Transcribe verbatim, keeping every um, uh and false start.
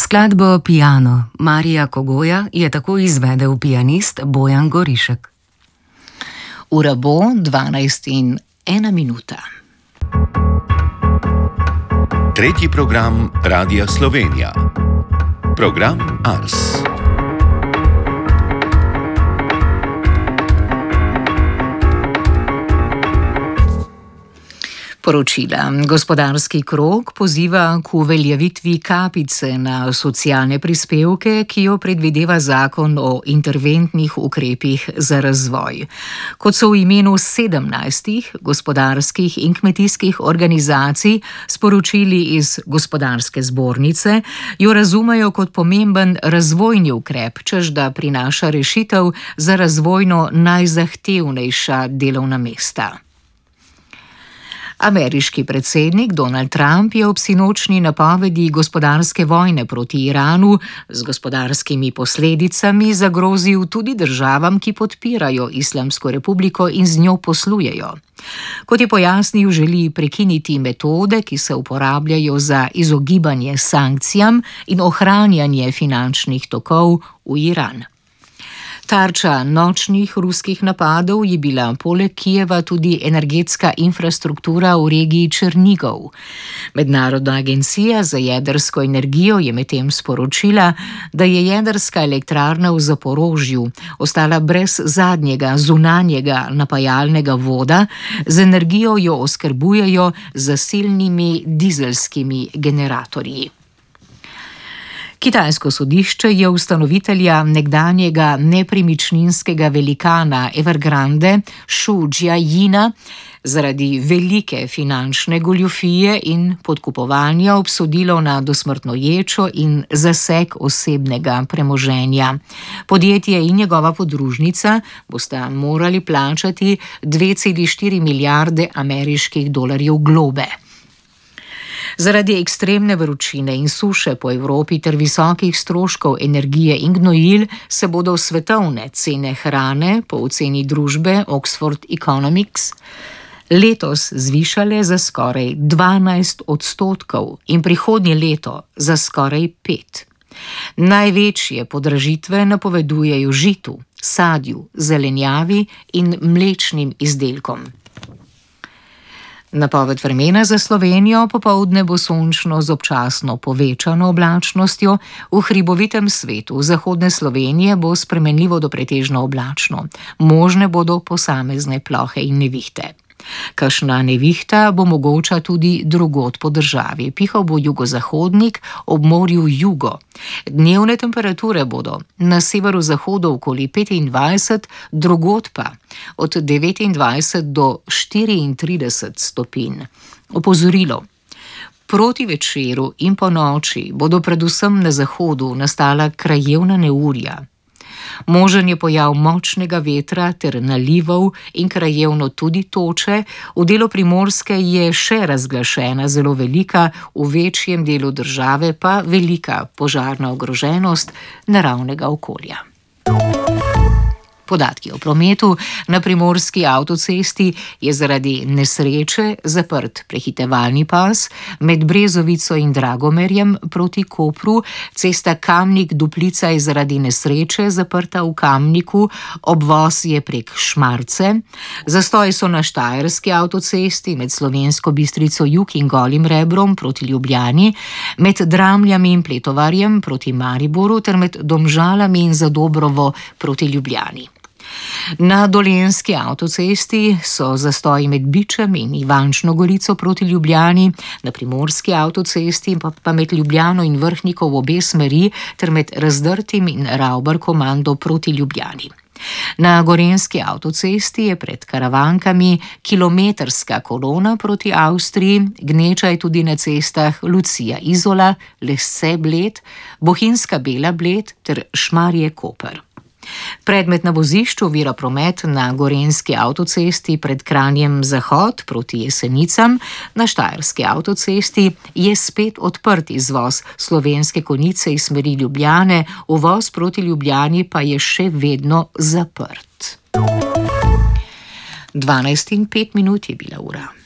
Skladbo Piano Marija Kogoja je tako izvedel pianist Bojan Gorišek. Ura bo dvanajst in ena minuta. Tretji program Radia Slovenija. Program Ars. Poročila. Gospodarski krog poziva k uveljavitvi kapice na socialne prispevke, ki jo predvideva zakon o interventnih ukrepih za razvoj. Kot so v imenu sedemnajstih gospodarskih in kmetijskih organizacij sporočili iz Gospodarske zbornice, jo razumejo kot pomemben razvojni ukrep, čež da prinaša rešitev za razvojno najzahtevnejša delovna mesta. Ameriški predsednik Donald Trump je ob sinočnji napovedi gospodarske vojne proti Iranu z gospodarskimi posledicami zagrozil tudi državam, ki podpirajo Islamsko republiko in z njo poslujejo. Kot je pojasnil, želi prekiniti metode, ki se uporabljajo za izogibanje sankcijam in ohranjanje finančnih tokov v Iran. Tarča nočnih ruskih napadov je bila poleg Kijeva tudi energetska infrastruktura v regiji Černigov. Mednarodna agencija za jedrsko energijo je medtem sporočila, da je jedrska elektrarna v Zaporožju ostala brez zadnjega zunanjega napajalnega voda, z energijo jo oskrbujejo z zasilnimi dizelskimi generatorji. Kitajsko sodišče je ustanovitelja nekdanjega nepremičninskega velikana Evergrande Shu Jiayina zaradi velike finančne goljufije in podkupovanja obsodilo na dosmrtno ječo in zaseg osebnega premoženja. Podjetje in njegova podružnica bosta morali plačati dve celi štiri milijarde ameriških dolarjev globe. Zaradi ekstremne vročine in suše po Evropi ter visokih stroškov energije in gnojil se bodo svetovne cene hrane po oceni družbe Oxford Economics letos zvišale za skoraj dvanajst odstotkov in prihodnje leto za skoraj pet. Največje podražitve napovedujejo žitu, sadju, zelenjavi in mlečnim izdelkom. Napoved vremena za Slovenijo: popoldne bo sončno z občasno povečano oblačnostjo, v hribovitem svetu zahodne Slovenije bo spremenljivo do pretežno oblačno, možne bodo posamezne plohe in nevihte. Kakšna nevihta bo mogoča tudi drugod po državi, pihal bo jugozahodnik, ob morju jugo. Dnevne temperature bodo na severozahodu okoli petindvajset, drugod pa od devetindvajset do štiriintrideset stopinj. Opozorilo. Proti večeru in po noči bodo predvsem na zahodu nastala krajevna neurja. Možen je pojav močnega vetra ter nalivov in krajevno tudi toče, v delu Primorske je še razglašena zelo velika, v večjem delu države pa velika požarna ogroženost naravnega okolja. Podatki o prometu. Na primorski avtocesti je zaradi nesreče zaprt prehitevalni pas med Brezovico in Dragomerjem proti Kopru, cesta Kamnik-Duplica je zaradi nesreče zaprta v Kamniku, obvoz je prek Šmarce, zastoji so na Štajerski avtocesti med Slovensko Bistrico jug in Golim Rebrom proti Ljubljani, med Dramljami in Pletovarjem proti Mariboru ter med Domžalami in Zadobrovo proti Ljubljani. Na Dolenjski avtocesti so zastoji med Bičem in Ivančno Gorico proti Ljubljani, na Primorski avtocesti pa, pa med Ljubljano in Vrhniko v obe smeri ter med Razdrtim in Ravbar-Komando proti Ljubljani. Na Gorenjski avtocesti je pred Karavankami kilometrska kolona proti Avstriji, gneča je tudi na cestah Lucija-Izola, Lesse-Bled, Bohinjska-Bela Bled ter Šmarje-Koper. Predmet na vozišču ovira promet na Gorenjski avtocesti pred Kranjem Zahod proti Jesenicam, na Štajerski avtocesti je spet odprt izvoz Slovenske Konjice iz smeri Ljubljane, uvoz proti Ljubljani pa je še vedno zaprt. dvanajst in pet minut je bila ura.